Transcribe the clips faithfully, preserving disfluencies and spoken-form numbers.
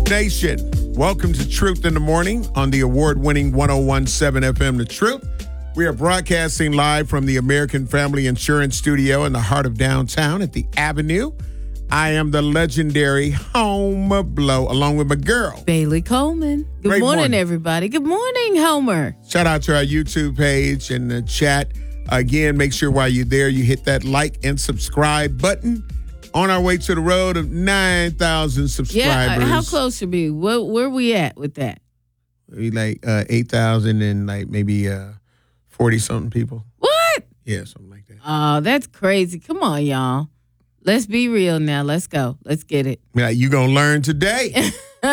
Nation, welcome to Truth in the Morning on the award-winning one oh one point seven F M The Truth. We are broadcasting live from the American Family Insurance Studio in the heart of downtown at the Avenue. I am the legendary Homer Blow, along with my girl, Bailey Coleman. Good Great morning, morning, everybody. Good morning, Homer. Shout out to our YouTube page and the chat. Again, make sure while you're there, you hit that like and subscribe button. On our way to the road of nine thousand subscribers. Yeah, how close should be? Where, where we at with that? We like uh, eight thousand and like maybe uh, forty-something people. What? Yeah, something like that. Oh, that's crazy. Come on, y'all. Let's be real now. Let's go. Let's get it. Yeah, you going to learn today.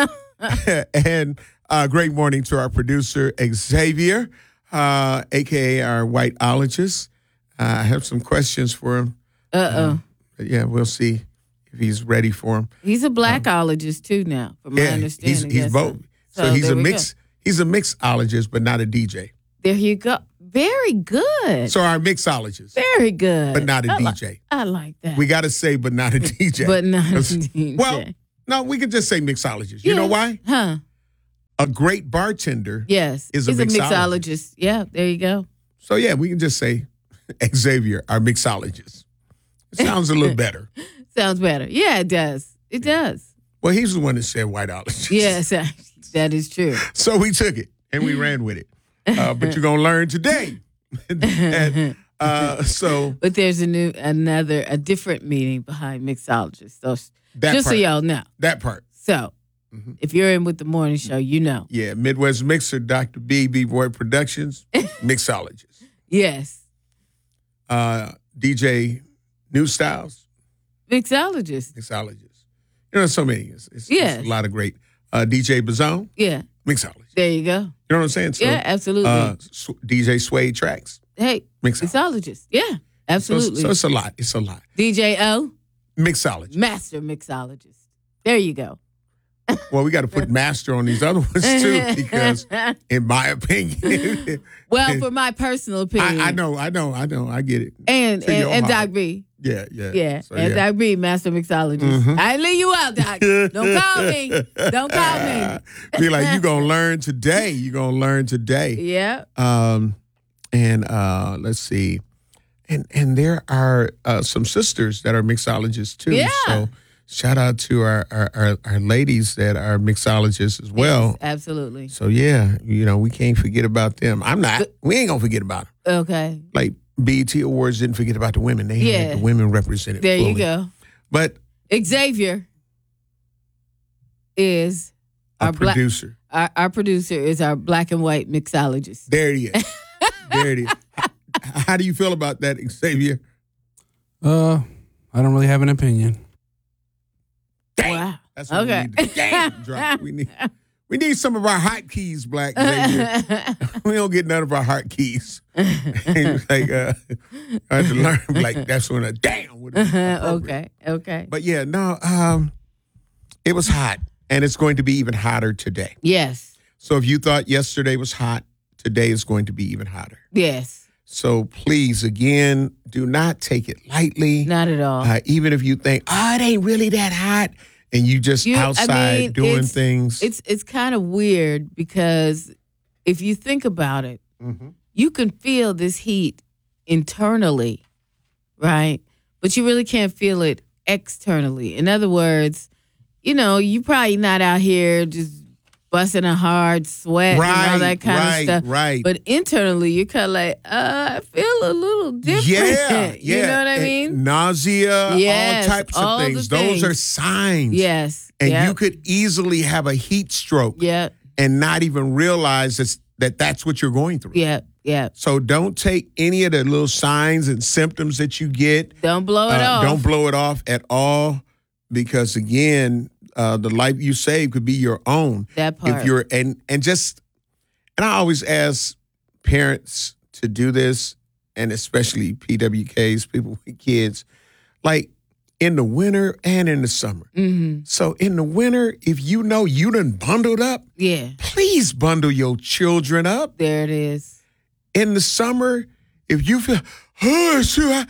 And uh, great morning to our producer, Xavier, uh, a k a our whiteologist. Uh, I have some questions for him. Uh-oh. Uh, yeah, we'll see if he's ready for him. He's a blackologist, too, now, from my Yeah, understanding. he's, he's Yes, both. So, So, he's there a we mix. go. He's a mixologist, but not a D J. There you go. Very good. So our mixologist, Very good. but not a I D li- J. I like that. We got to say, but not a D J. But not a D J. Well, no, we can just say mixologist. You Yeah. know why? Huh. A great bartender. Yes. Is a He's a mixologist. mixologist. Yeah, there you go. So, yeah, we can just say Xavier, our mixologist. It sounds a little better. Sounds better. Yeah, it does. It does. Well, he's the one that said whiteologist. Yes, that is true. So we took it and we ran with it. Uh, but you're going to learn today. and, uh, so But there's a new, another, a different meaning behind mixologists. So that just part, so y'all know. that part. So Mhm. if you're in with the morning show, you know. Yeah, Midwest Mixer, Doctor B, B-Boy Productions, mixologist. Yes, Uh, D J New Styles, mixologist. mixologist. You know, so many. It's, it's, Yes. it's a lot of great. Uh, D J Bazone, Yeah, mixologist. there you go. You know what I'm saying? So, Yeah, absolutely. Uh, Sw- D J Suede Tracks, Hey, mixologist. mixologist. Yeah, So, absolutely. it's- so it's a lot. It's a lot. D J O, Mixologist. master mixologist. There you go. Well, we got to put master on these other ones too, because in my opinion, well, for my personal opinion. I, I know, I know, I know, I get it. And, To and, your and heart. Doc B. Yeah, yeah. Yeah, So, and yeah. Doc B, master mixologist. Mhm. I leave you out, Doc. Don't call me. Don't call me. Be like, you gonna learn today. You gonna learn today. Yeah. Um, and uh, let's see, and and there are uh, some sisters that are mixologists too. Yeah. So shout out to our our, our our ladies that are mixologists as well. Yes, absolutely. So yeah, you know we can't forget about them. I'm not. We ain't gonna forget about them. Okay. Like B E T Awards didn't forget about the women. They Yeah. had the women represented. There you fully. go. But Xavier is a our black producer. our, our producer is our black and white mixologist. There he is. There it is. How, how do you feel about that, Xavier? Uh, I don't really have an opinion. Wow. That's what Okay. we need to damn drop. We need we need some of our hot keys, Black Xavier. We don't get none of our hot keys. like uh, I had to learn like that's when a damn would have been appropriate. okay. Okay. But yeah, no, um, it was hot, and it's going to be even hotter today. Yes. So if you thought yesterday was hot, today is going to be even hotter. Yes. So please, again, do not take it lightly. Not at all. Uh, even if you think, oh, it ain't really that hot, and you just You- I outside mean, doing it's- things. It's it's kind of weird because if you think about it, Mhm. you can feel this heat internally, right? But you really can't feel it externally. In other words, you know, you probably not out here just busting a hard sweat and all that kind right, of stuff. right. But internally, you're kind of like, uh, I feel a little different. Yeah, yeah. You know what I And mean? nausea, Yes, all types all of the things. Those are things. signs. Yes. And yep. you could easily have a heat stroke Yep. and not even realize that's, that that's what you're going through. Yep. Yep. So don't take any of the little signs and symptoms that you get. Don't blow it Uh, off. Don't blow it off at all, because again, uh, the life you save could be your own. That part. If you're and and just and I always ask parents to do this, and especially P W Ks, people with kids, like in the winter and in the summer. Mm-hmm. So in the winter, if you know you done bundled up, Yeah. please bundle your children up. There it is. In the summer, if you feel, oh, it's too hot,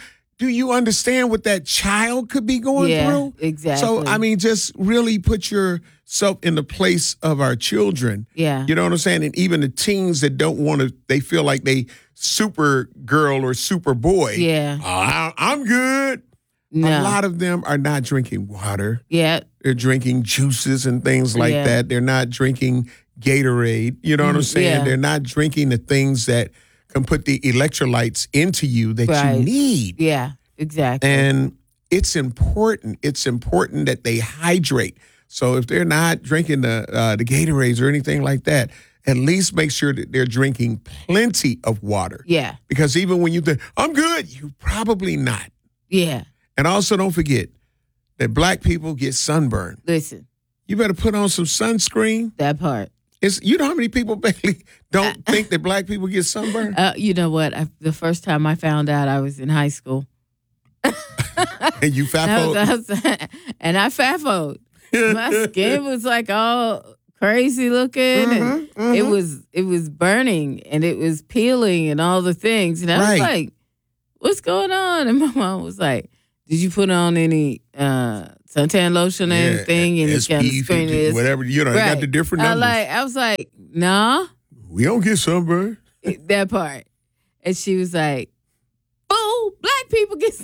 do you understand what that child could be going Yeah, through? exactly. So, I mean, just really put yourself in the place of our children. Yeah. You know what I'm saying? And even the teens that don't want to, they feel like they super girl or super boy. Yeah. "Oh, I, I'm good. No. A lot of them are not drinking water. Yeah. They're drinking juices and things like Yeah. that. They're not drinking Gatorade. You know what I'm saying? yeah. They're not drinking the things that can put the electrolytes into you that Right. you need. Yeah. Exactly. And it's important. It's important that they hydrate. So if they're not drinking the uh, the Gatorades or anything like that, at least make sure that they're drinking plenty of water. yeah. Because even when you think, I'm good, you're probably not. Yeah. And also don't forget that black people get sunburned. Listen, You better put on some sunscreen. that part. It's, you know how many people barely don't think that black people get sunburned? Uh, you know what? I, the first time I found out, I was in high school. And you fat I was- folk. I was- and I fafoed. My skin was like all crazy looking, and Mhm, it mhm. was it was burning, and it was peeling, and all the things. And I was Right. like, "What's going on?" And my mom was like, "Did you put on any uh, suntan lotion or Yeah, anything?" And S it kind of P screen fifty, is whatever, you know, they got Right. the different I numbers. like. I was like, "Nah." We don't get sunburned. that part. And she was like, "Boo, black people get."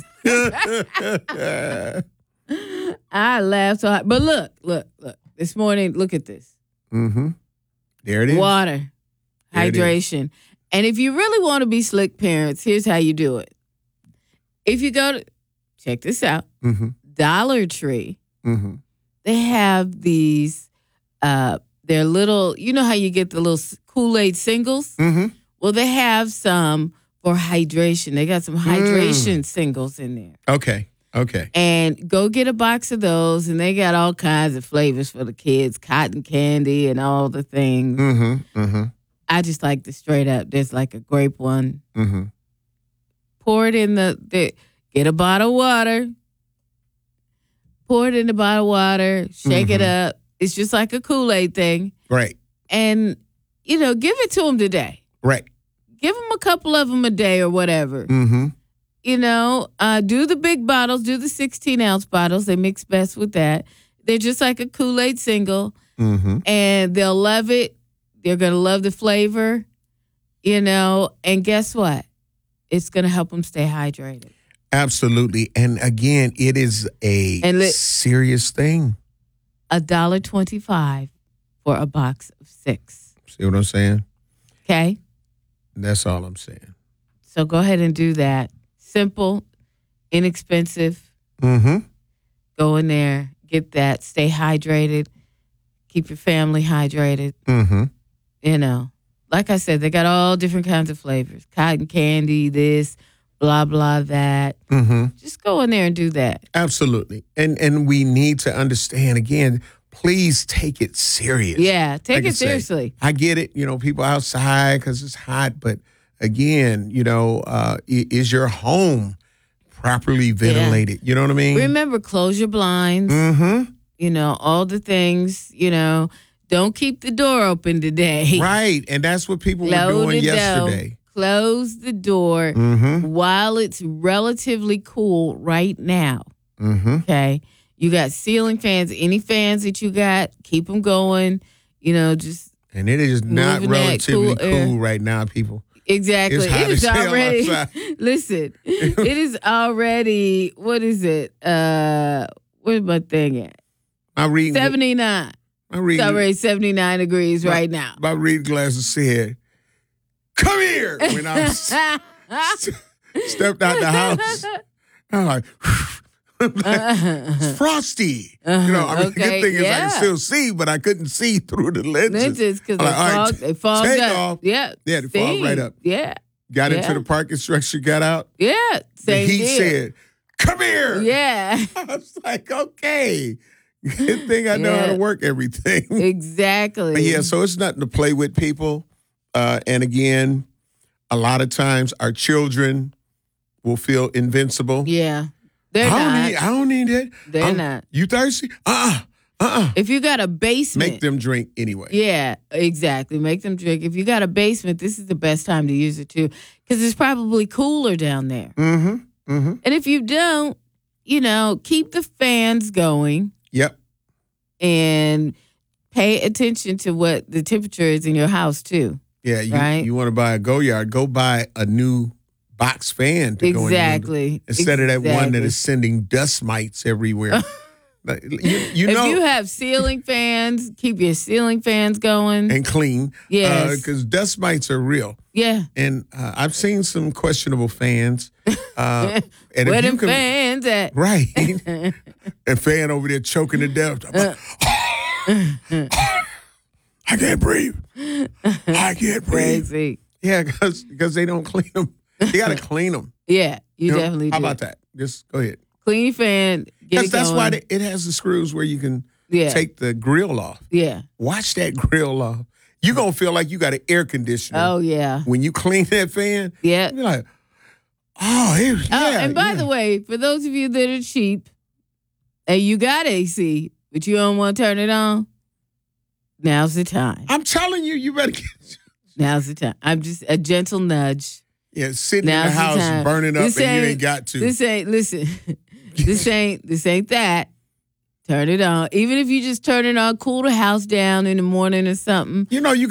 I laughed so hard. But look, look, look. This morning, look at this. Mm-hmm. There it is. Water, There it is. hydration. And if you really want to be slick parents, here's how you do it. If you go to, check this out, Mm-hmm. Dollar Tree, Mm-hmm. they have these, uh, they're little, you know how you get the little Kool-Aid singles? Mm-hmm. Well, they have some for hydration. They got some Mm. hydration singles in there. Okay. Okay. And go get a box of those, and they got all kinds of flavors for the kids, cotton candy and all the things. Mm-hmm. Mm-hmm. I just like the straight up. There's like a grape one. Mm-hmm. Pour it in the, the get a bottle of water. Pour it in the bottle of water. Shake it Mhm. up. It's just like a Kool-Aid thing. Right. And, you know, give it to them today. Right. Give them a couple of them a day or whatever. Mm-hmm. You know, uh, do the big bottles, do the sixteen ounce bottles. They mix best with that. They're just like a Kool-Aid single, Mm-hmm. and they'll love it. They're going to love the flavor, you know, and guess what? It's going to help them stay hydrated. Absolutely. And again, it is a And li- serious thing. one dollar twenty-five for a box of six. See what I'm saying? Okay? That's all I'm saying. So go ahead and do that. Simple, inexpensive. Mm-hmm. Go in there, get that, stay hydrated, keep your family hydrated. Mm-hmm. You know, like I said, they got all different kinds of flavors. Cotton candy, this, blah, blah, that. Mm-hmm. Just go in there and do that. Absolutely. And and we need to understand, again, please take it serious. Yeah, take Like I it say, seriously. I get it, you know, people outside because it's hot, but again, you know, uh, i- is your home properly ventilated? You know what I mean? Remember, close your blinds, Mm-hmm. you know, all the things, you know. Don't keep the door open today. Right. And that's what people were Close doing it down. yesterday. Close the door Mm-hmm. while it's relatively cool right now. Mm-hmm. Okay. You got ceiling fans, any fans that you got, keep them going. You know, just And it is not Moving that relatively cool cool, air. right now, people. exactly. It's hot It is as hell already outside. listen. It is already what is it? Uh where's my thing at? My reading, seventy-nine. my It's reading, already seventy-nine degrees My- right now. my reading glasses said, "Come here." When I was, stepped out the house, I'm like, it's frosty. You know, I mean, the Okay, good thing is I yeah. can still see, but I couldn't see through the lenses. Lenses because I'm they like, all right, fog, they fogged take up. off. Yeah. Yeah, they fogged right Steam. up. Yeah. Got into Yeah. the parking structure, got out. Yeah. The Same heat deal. said, "Come here." Yeah. I was like, okay. Good thing I know how Yeah. to work everything. Exactly. But yeah, so it's nothing to play with, people. Uh, and again, a lot of times our children will feel invincible. Yeah. They're I don't not. need. I don't need it. They're I'm- not. You thirsty? Uh uh-uh, uh. If you got a basement. Make them drink anyway. Yeah, exactly. Make them drink. If you got a basement, this is the best time to use it too, because it's probably cooler down there. Mm-hmm. Mm-hmm. And if you don't, you know, keep the fans going Yep. and pay attention to what the temperature is in your house too. Yeah, you, Right. you want to buy a Goyard, go buy a new box fan to go in your window Exactly. instead of that one that Exactly. is sending dust mites everywhere. Like, you, you If know, you have ceiling fans, keep your ceiling fans going. and clean. Yes. Because dust mites are real. Yeah. And uh, I've seen some questionable fans. Uh, and Where if you them can, fans at? right, and fan over there choking to death. I can't breathe. I can't breathe. Crazy. Yeah, because they don't clean them. You got to clean them. Yeah, you, You know? definitely How do. about that? Just go ahead. Clean your fan. Get Because it that's going. why they, it has the screws where you can Yeah. take the grill off. Yeah. Watch that grill off. You're going to feel like you got an air conditioner. Oh, yeah. When you clean that fan, Yeah. you're like, oh, it, yeah. Oh, and by yeah. the way, for those of you that are cheap and you got A C, but you don't want to turn it on, now's the time. I'm telling you, you better get. Now's the time. I'm just a gentle nudge. Yeah, sitting Now's in the the house time. burning up This and you ain't- ain't got to. This ain't listen. this ain't this ain't that. Turn it on. Even if you just turn it on, cool the house down in the morning or something. you know, you